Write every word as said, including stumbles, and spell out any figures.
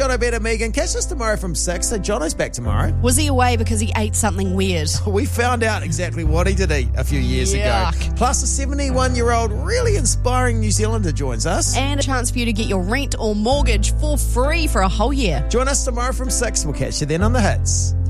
Jono, Ben and Megan. Catch us tomorrow from six. So Jono's back tomorrow. Was he away because he ate something weird? We found out exactly what he did eat a few years Yuck. ago. Plus, a seventy-one-year-old really inspiring New Zealander joins us. And a chance for you to get your rent or mortgage for free for a whole year. Join us tomorrow from six. We'll catch you then on The Hits.